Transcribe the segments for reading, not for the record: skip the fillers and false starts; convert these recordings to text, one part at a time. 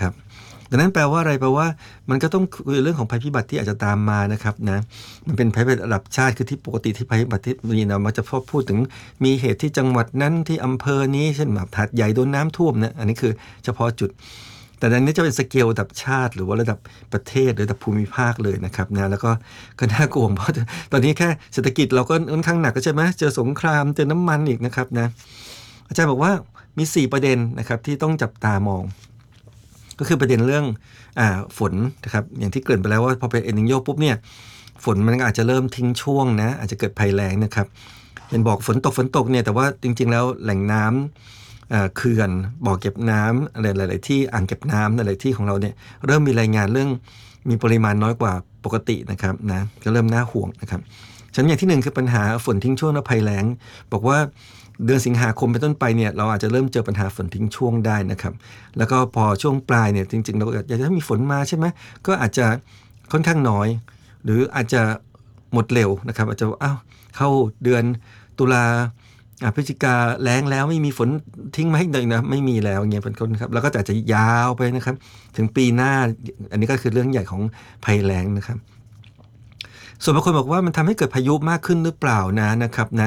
นะครับดังนั้นแปลว่าอะไรแปลว่ามันก็ต้องคุยเรื่องของภัยพิบัติที่อาจจะตามมานะครับนะมันเป็นภัยพิบัติระดับชาติคือที่ปกติที่ภัยพิบัติที่มีเรามักจะพูดถึงมีเหตุที่จังหวัดนั้นที่อำเภอนี้เช่นแบบหาดใหญ่โดนน้ำท่วมนะอันนี้คือเฉพาะจุดแต่อันนี้จะเป็นสเกลระดับชาติหรือว่าระดับประเทศหรือระดับภูมิภาคเลยนะครับนะแล้วก็น่ากลัวเพราะตอนนี้แค่เศรษฐกิจเราก็ค่อนข้างหนักใช่ไหมเจอสงครามเจอน้ำมันอีกนะครับนะอาจารย์บอกว่ามี4ประเด็นนะครับที่ต้องจับตามองก็คือประเด็นเรื่องฝนนะครับอย่างที่เกริ่นไปแล้วว่าพอเป็นเอลนิโญปุ๊บเนี่ยฝนมันอาจจะเริ่มทิ้งช่วงนะอาจจะเกิดภัยแล้งนะครับเห็นบอกฝนตกเนี่ยแต่ว่าจริงๆแล้วแหล่งน้ำเขื่อนบ่อเก็บน้ำอะไรหลายๆที่อ่างเก็บน้ำหลายๆที่ของเราเนี่ยเริ่มมีรายงานเรื่องมีปริมาณน้อยกว่าปกตินะครับนะก็เริ่มน่าห่วงนะครับฉะนั้นอย่างที่1คือปัญหาฝนทิ้งช่วงและภัยแล้งบอกว่าเดือนสิงหาคมเป็นต้นไปเนี่ยเราอาจจะเริ่มเจอปัญหาฝนทิ้งช่วงได้นะครับแล้วก็พอช่วงปลายเนี่ยจริงๆเราอยากจะให้มีฝนมาใช่ไหมก็อาจจะค่อนข้างน้อยหรืออาจจะหมดเร็วนะครับอาจจะเข้าเดือนตุลาพฤศจิกาแล้งแล้วไม่มีฝนทิ้งมาให้เลยนะไม่มีแล้วเงี้ยเป็นต้นครับแล้วก็อาจจะยาวไปนะครับถึงปีหน้าอันนี้ก็คือเรื่องใหญ่ของภัยแล้งนะครับส่วนบางคนบอกว่ามันทำให้เกิดพายุมากขึ้นหรือเปล่านะครับนะ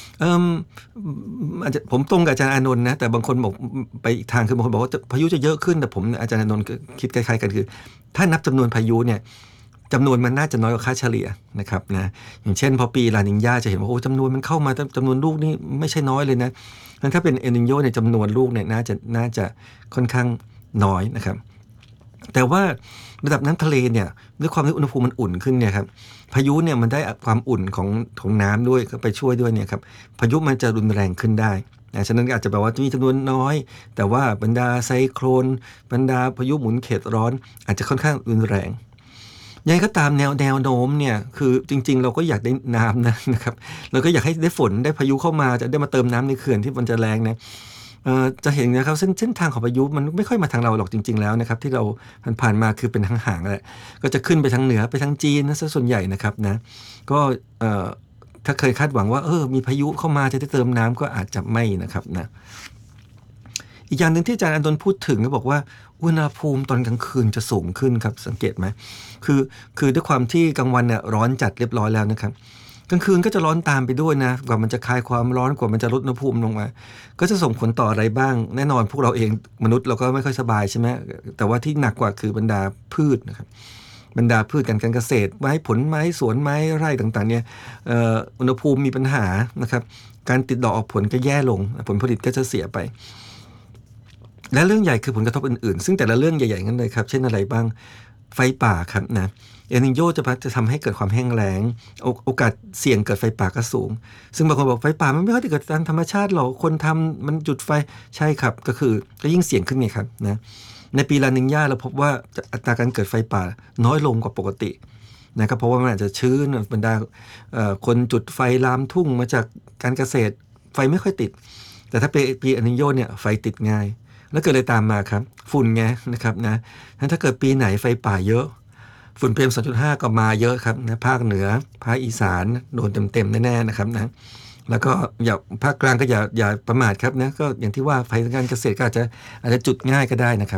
อาจจะผมตรงกับอาจารย์อานนท์นะแต่บางคนบอกไปอีกทางคือบางคนบอกว่าพายุจะเยอะขึ้นแต่ผมอาจารย์อานนท์คิดคล้ายๆกันคือถ้านับจำนวนพายุเนี่ยจำนวนมันน่าจะน้อยกว่าค่าเฉลี่ยนะครับนะอย่างเช่นพอปีลานิญญาจะเห็นว่าโอ้จำนวนมันเข้ามาจำนวนลูกนี่ไม่ใช่น้อยเลยนะงั้นถ้าเป็นเอลนิโญเนี่ยจำนวนลูกเนี่ยน่าจะค่อนข้างน้อยนะครับแต่ว่าระดับน้ำทะเลเนี่ยด้วยความที่อุณหภูมิมันอุ่นขึ้นเนี่ยครับพายุเนี่ยมันได้ความอุ่นของน้ำด้วยก็ไปช่วยด้วยเนี่ยครับพายุมันจะรุนแรงขึ้นได้ฉะนั้นอาจจะแปลว่ามีจำนวนน้อยแต่ว่าบรรดาไซโคลนบรรดาพายุหมุนเขตร้อนอาจจะค่อนข้างรุนแรงยังไงก็ตามแนวโน้มเนี่ยคือจริงๆเราก็อยากได้น้ำนะครับเราก็อยากให้ได้ฝนได้พายุเข้ามาจะได้มาเติมน้ำในเขื่อนที่มันจะแรงนะจะเห็นนะครับเส้นทางของพายุมันไม่ค่อยมาทางเราหรอกจริงๆแล้วนะครับที่เราผ่านมาคือเป็นห่างๆแหละก็จะขึ้นไปทางเหนือไปทางจีนนะส่วนใหญ่นะครับนะก็ถ้าเคยคาดหวังว่ามีพายุเข้ามาจะได้เติมน้ำก็อาจจะไม่นะครับนะอีกอย่างหนึ่งที่อาจารย์อานนท์พูดถึงก็บอกว่าอุณหภูมิตอนกลางคืนจะสูงขึ้นครับสังเกตไหมคือด้วยความที่กลางวันเนี่ยร้อนจัดเรียบร้อยแล้วนะครับกลางคืนก็จะร้อนตามไปด้วยนะกว่ามันจะคลายความร้อนกว่ามันจะลดอุณหภูมิลงมาก็จะส่งผลต่ออะไรบ้างแน่นอนพวกเราเองมนุษย์เราก็ไม่ค่อยสบายใช่ไหมแต่ว่าที่หนักกว่าคือบรรดาพืชนะครับบรรดาพืชการเกษตรไม้ผลไม้สวนไม้ไร่ต่างๆเนี่ยอุณหภูมิมีปัญหานะครับการติดดอกออกผลก็แย่ลงผลผลิตก็จะเสียไปและเรื่องใหญ่คือผลกระทบอื่นๆซึ่งแต่ละเรื่องใหญ่ๆงั้นเลยครับเช่นอะไรบ้างไฟป่าครับนะเอลนิโญจะทำให้เกิดความแห้งแล้งโอกาสเสี่ยงเกิดไฟป่าก็สูงซึ่งบางคนบอกไฟป่ามันไม่ค่อยเกิดตามธรรมชาติหรอกคนทำมันจุดไฟใช่ครับก็ยิ่งเสี่ยงขึ้นไงครับนะในปีลานิญญาเราพบว่าอัตราการเกิดไฟป่าน้อยลงกว่าปกตินะครับเพราะว่ามันอาจจะชื้นบรรดาคนจุดไฟลามทุ่งมาจากการเกษตรไฟไม่ค่อยติดแต่ถ้าปีเอลนิโญเนี่ยไฟติดง่ายแล้วเกิดอะไรตามมาครับฝุ่นไงนะครับนะถ้าเกิดปีไหนไฟป่าเยอะฝุ่น PM 2.5 ก็มาเยอะครับนะภาคเหนือภาคอีสานโดนเต็มแน่ๆนะครับนะแล้วก็ภาคกลางก็อย่าประมาทครับนะก็อย่างที่ว่าไฟทางการเกษตรก็อาจจะจุดง่ายก็ได้นะครับ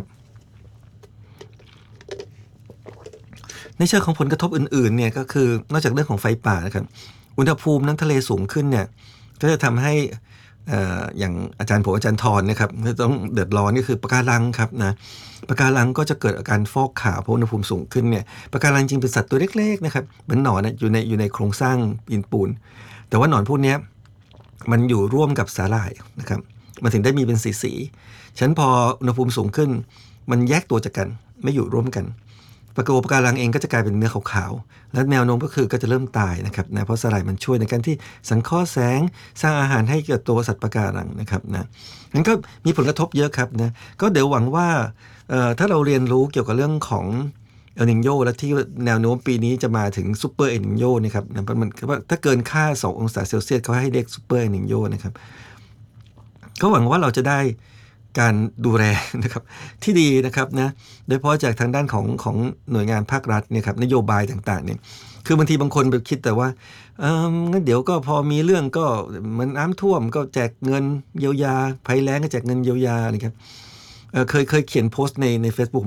ในเชิงของผลกระทบอื่นๆเนี่ยก็คือนอกจากเรื่องของไฟป่านะครับอุณหภูมิน้ำทะเลสูงขึ้นเนี่ยก็จะทำให้อย่างอาจารย์ทรนะครับต้องเดือดร้อนก็คือปะการังครับนะปะการังก็จะเกิดอาการฟอกขาวเพราะอุณหภูมิสูงขึ้นเนี่ยปะการังจริงเป็นสัตว์ตัวเล็กๆนะครับเหมือนหนอนอยู่ในโครงสร้างปูนแต่ว่าหนอนพวกนี้มันอยู่ร่วมกับสาหร่ายนะครับมันถึงได้มีเป็นสีฉะนั้นพออุณหภูมิสูงขึ้นมันแยกตัวจากกันไม่อยู่ร่วมกันปะการังเองก็จะกลายเป็นเนื้อขาวๆและแนวโน้มก็จะเริ่มตายนะครับนะเพราะสาหร่ายมันช่วยในการที่สังเคราะห์แสงสร้างอาหารให้กับตัวสัตว์ปะการังนะครับนะงั้นก็มีผลกระทบเยอะครับนะก็เดี๋ยวหวังว่าถ้าเราเรียนรู้เกี่ยวกับเรื่องของเอลนิโญและที่แนวโน้มปีนี้จะมาถึงซูเปอร์เอลนิโญนะครับมันถ้าเกินค่า2องศาเซลเซียสเขาให้เรียกซูเปอร์เอลนิโญนะครับก็หวังว่าเราจะได้การดูแลนะครับที่ดีนะครับนะโดยเฉพาะจากทางด้านของหน่วยงานภาครัฐเนี่ยครับนโยบายต่างๆเนี่ยคือบางทีบางคนไปคิดแต่ว่างั้นเดี๋ยวก็พอมีเรื่องก็เหมือนน้ำท่วมก็แจกเงินเยียวยาภัยแล้งก็แจกเงินเยียวยาอะไรครับเคยเขียนโพสต์ใน Facebook